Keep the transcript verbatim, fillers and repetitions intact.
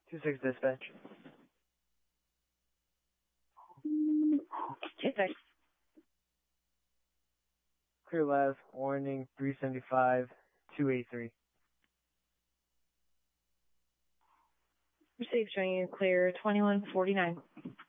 two six dispatch. two six. Clear last warning three seventy-five, two eighty-three. Received, showing you clear twenty-one forty-nine.